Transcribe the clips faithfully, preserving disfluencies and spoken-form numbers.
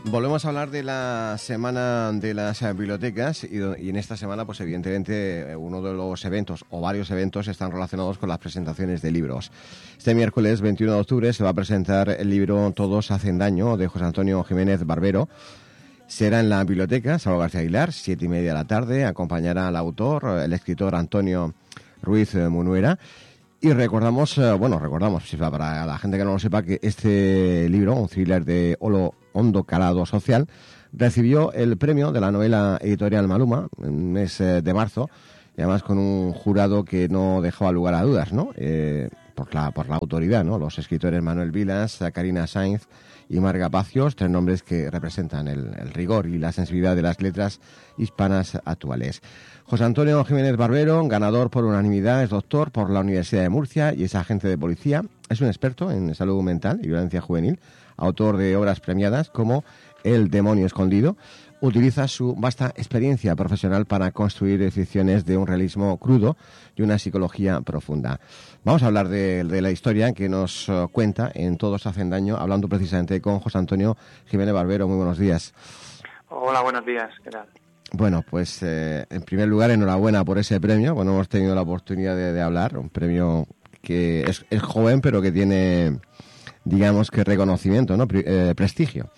Volvemos a hablar de la semana de las bibliotecas y, y en esta semana, pues evidentemente, uno de los eventos o varios eventos están relacionados con las presentaciones de libros. Este miércoles veintiuno de octubre se va a presentar el libro Todos hacen daño, de José Antonio Jiménez Barbero. Será en la biblioteca Salvador García Aguilar, siete y media de la tarde. Acompañará al autor, el escritor Antonio Ruiz Munuera. Y recordamos, bueno, recordamos, para la gente que no lo sepa, que este libro, un thriller de holo, hondo calado social, recibió el premio de la novela editorial Maluma en el mes de marzo, y además con un jurado que no dejaba lugar a dudas, ¿no? Eh, por la por la autoridad, ¿no? Los escritores Manuel Vilas, Karina Sainz y Marga Pacios, tres nombres que representan el, el rigor y la sensibilidad de las letras hispanas actuales. José Antonio Jiménez Barbero, ganador por unanimidad, es doctor por la Universidad de Murcia y es agente de policía. Es un experto en salud mental y violencia juvenil, autor de obras premiadas como El demonio escondido. Utiliza su vasta experiencia profesional para construir ficciones de un realismo crudo y una psicología profunda. Vamos a hablar de, de la historia que nos uh, cuenta en Todos hacen daño, hablando precisamente con José Antonio Jiménez Barbero. Muy buenos días. Hola, buenos días. ¿Qué tal? Bueno, pues eh, en primer lugar, enhorabuena por ese premio. Bueno, hemos tenido la oportunidad de, de hablar, un premio que es, es joven, pero que tiene, digamos, que reconocimiento, ¿no? Pre, eh, prestigio.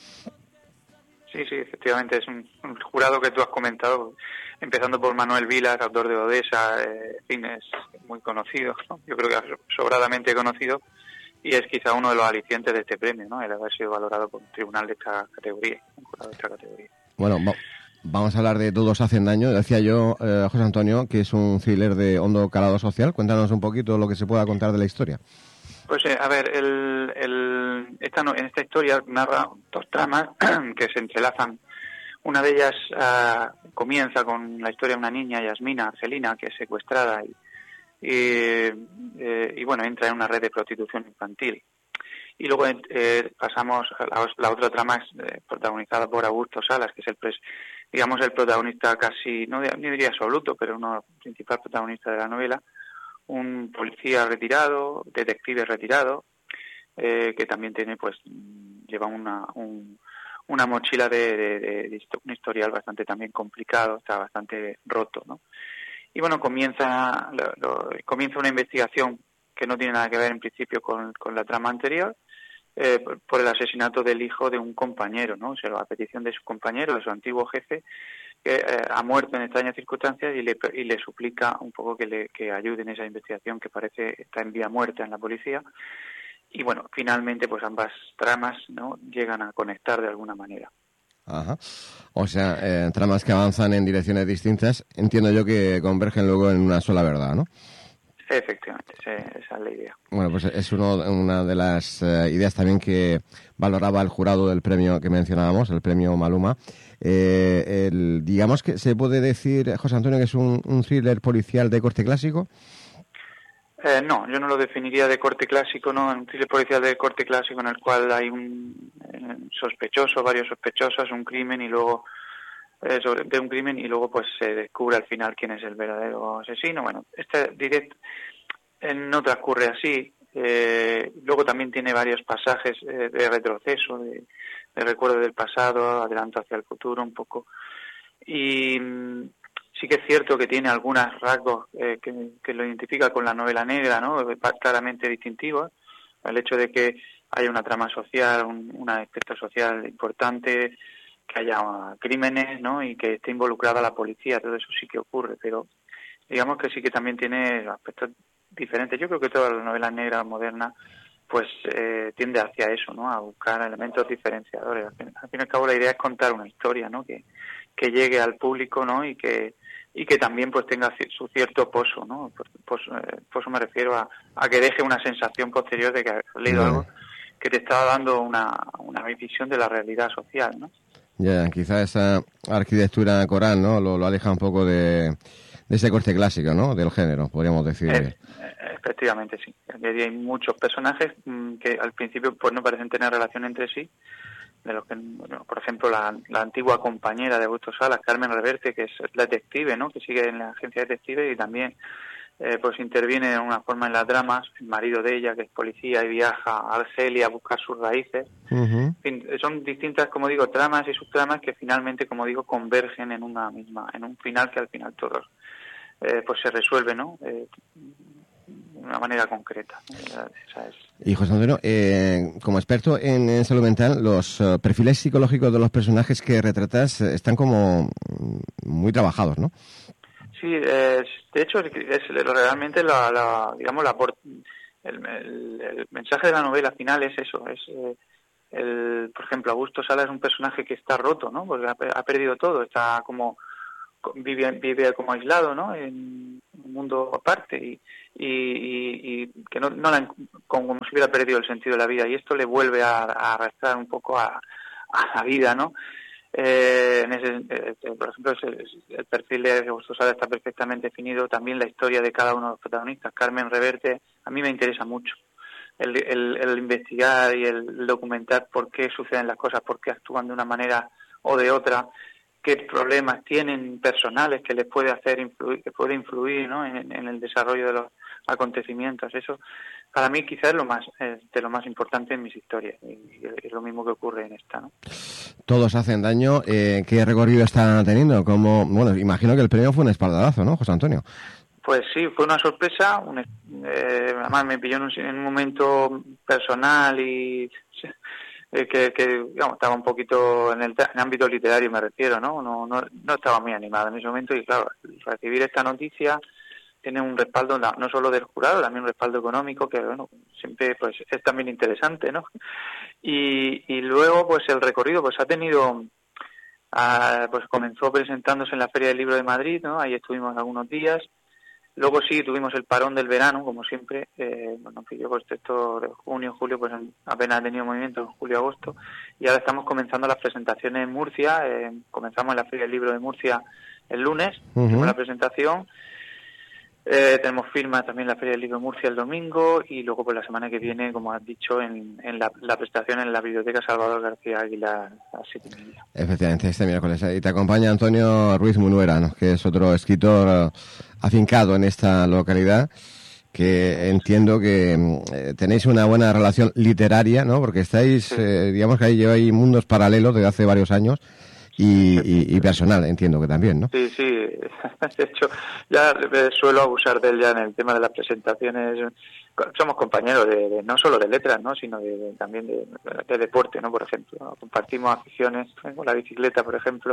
Sí, sí, efectivamente, es un, un jurado que tú has comentado, empezando por Manuel Vilas, autor de Odessa, eh, en fin, es muy conocido, ¿no? Yo creo que es sobradamente conocido, y es quizá uno de los alicientes de este premio, ¿no? El haber sido valorado por un tribunal de esta categoría, un jurado de esta categoría. Bueno, va- vamos a hablar de Todos hacen daño. Decía yo, eh, José Antonio, que es un thriller de hondo calado social. Cuéntanos un poquito lo que se pueda contar de la historia. Pues eh, a ver, el, el, esta, no- en esta historia narra dos tramas que se entrelazan. Una de ellas uh, comienza con la historia de una niña, Yasmina Argelina, que es secuestrada y, y, eh, y bueno, entra en una red de prostitución infantil. Y luego eh, pasamos a la, la otra trama es eh, protagonizada por Augusto Salas, que es el pres, digamos el protagonista casi, no, no diría absoluto, pero uno principal protagonista de la novela, un policía retirado, detective retirado, eh, que también tiene, pues, lleva una un, una mochila de, de, de, de un historial bastante también complicado, está bastante roto, ¿no? Y bueno, comienza lo, lo, comienza una investigación que no tiene nada que ver en principio con, con la trama anterior, eh, por, por el asesinato del hijo de un compañero, ¿no? O sea, a petición de su compañero, de su antiguo jefe, que eh, ha muerto en extrañas circunstancias y le, y le suplica un poco que le que ayude en esa investigación que parece está en vía muerta en la policía. Y bueno, finalmente pues ambas tramas, ¿no?, llegan a conectar de alguna manera. Ajá. O sea, eh, tramas que avanzan en direcciones distintas, entiendo yo que convergen luego en una sola verdad, ¿no? Efectivamente, esa es la idea. Bueno, pues es uno, una de las eh, ideas también que valoraba el jurado del premio que mencionábamos, el premio Maluma. Eh, el, digamos que se puede decir, José Antonio, que es un, un thriller policial de corte clásico. Eh, no, yo no lo definiría de corte clásico, no, un thriller policial de corte clásico en el cual hay un eh, sospechoso, varios sospechosos, un crimen y luego eh, sobre de un crimen y luego pues se descubre al final quién es el verdadero asesino. Bueno, este direct eh, no transcurre así. Eh, luego también tiene varios pasajes eh, de retroceso, de, de recuerdo del pasado, adelanto hacia el futuro un poco. Y sí que es cierto que tiene algunos rasgos eh, que, que lo identifica con la novela negra, ¿no?, claramente distintivos. El hecho de que haya una trama social, un, un aspecto social importante, que haya crímenes, ¿no?, y que esté involucrada la policía, todo eso sí que ocurre, pero digamos que sí que también tiene aspectos diferentes. Yo creo que toda la novela negra moderna pues eh, tiende hacia eso, ¿no?, a buscar elementos diferenciadores. Al fin, al fin y al cabo la idea es contar una historia, ¿no?, que que llegue al público, ¿no?, y que y que también pues tenga su cierto pozo, ¿no? Pues, pues, eh, por eso me refiero a, a que deje una sensación posterior de que has leído Bueno. algo que te está dando una, una visión de la realidad social, ¿no? Ya, quizá esa arquitectura coral, ¿no?, lo, lo aleja un poco de, de ese corte clásico, ¿no?, del género, podríamos decir. Es, efectivamente, sí. Hay muchos personajes mmm, que al principio pues no parecen tener relación entre sí, de los que, bueno, por ejemplo, la, la antigua compañera de Augusto Salas, Carmen Reverte, que es detective, ¿no?, que sigue en la agencia detective, y también eh, pues interviene de alguna forma en las dramas, el marido de ella, que es policía y viaja a Argelia a buscar sus raíces. Uh-huh. En fin, son distintas, como digo, tramas y subtramas que finalmente, como digo, convergen en una misma, en un final que al final todos eh, pues se resuelve, ¿no? Eh, de una manera concreta. Esa es. Y José Antonio, eh, como experto en, en salud mental, los uh, perfiles psicológicos de los personajes que retratas eh, están como muy trabajados, ¿no? Sí, es, de hecho es, es realmente la, la digamos la el, el, el mensaje de la novela final es eso, es eh, el, por ejemplo, Augusto Sala es un personaje que está roto, ¿no? Porque ha, ha perdido todo, está como vive vive como aislado, ¿no? En un mundo aparte y y, y, y que no, no la, como si hubiera perdido el sentido de la vida, y esto le vuelve a, a arrastrar un poco a, a la vida, ¿no? Eh, en ese, eh, por ejemplo, el, el perfil de Augusto Sala está perfectamente definido, también la historia de cada uno de los protagonistas. Carmen Reverte a mí me interesa mucho el, el, el investigar y el documentar por qué suceden las cosas, por qué actúan de una manera o de otra, qué problemas tienen personales que les puede hacer influir, que puede influir, ¿no? en, en el desarrollo de los acontecimientos. Eso para mí quizás es lo más eh, de lo más importante en mis historias, y, y es lo mismo que ocurre en esta, ¿no? Todos hacen daño. Eh, ¿Qué recorrido está teniendo? Como, bueno, imagino que el premio fue un espaldarazo, ¿no, José Antonio? Pues sí, fue una sorpresa. Un, eh, además me pilló en un, en un momento personal y eh, que, que digamos, estaba un poquito en el, en el ámbito literario, me refiero, ¿no? No, no, no estaba muy animado en ese momento, y claro, recibir esta noticia tiene un respaldo no solo del jurado, también un respaldo económico que, bueno, siempre pues es también interesante, ¿no? Y, y luego pues el recorrido pues ha tenido, ah, pues comenzó presentándose en la Feria del Libro de Madrid, ¿no? Ahí estuvimos algunos días. Luego sí tuvimos el parón del verano, como siempre, eh, bueno, que yo pues esto de junio, julio, pues apenas he tenido movimiento en julio, agosto, y ahora estamos comenzando las presentaciones en Murcia. Eh, comenzamos en la Feria del Libro de Murcia el lunes, uh-huh. con la presentación. Eh, tenemos firma también en la Feria del Libro de Murcia el domingo, y luego pues la semana que viene, como has dicho, en, en la, la presentación en la Biblioteca Salvador García Aguilar a las siete y media. Efectivamente, este miércoles. Y te acompaña Antonio Ruiz Munuera, ¿no? Que es otro escritor uh, afincado en esta localidad, que entiendo que eh, tenéis una buena relación literaria, ¿no? Porque estáis, sí. eh, digamos que ahí lleváis mundos paralelos desde hace varios años. Y, y, y personal, entiendo que también, ¿no? Sí, sí. De hecho, ya suelo abusar de él ya en el tema de las presentaciones. Somos compañeros de, de no solo de letras, ¿no? Sino de, de, también de, de deporte, ¿no? Por ejemplo, compartimos aficiones con la bicicleta, por ejemplo.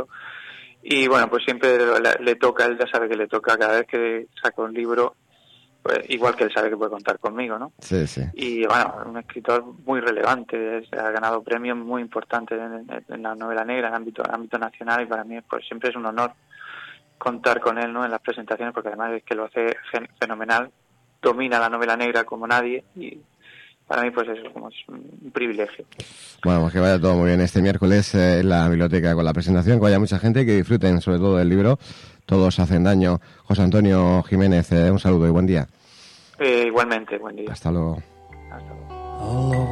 Y bueno, pues siempre le, le toca, él ya sabe que le toca cada vez que saca un libro, pues igual que él sabe que puede contar conmigo, ¿no? Sí, sí. Y bueno, un escritor muy relevante, es, ha ganado premios muy importantes en, en, en la novela negra, en ámbito, en ámbito nacional, y para mí pues siempre es un honor contar con él, ¿no? En las presentaciones, porque además es que lo hace gen- fenomenal, domina la novela negra como nadie, y para mí pues eso como es un privilegio. Bueno, pues que vaya todo muy bien este miércoles eh, en la biblioteca con la presentación, que vaya mucha gente, que disfruten sobre todo del libro. Todos hacen daño. José Antonio Jiménez, eh, un saludo y buen día. Eh, igualmente, buen día. Hasta luego. Hasta luego.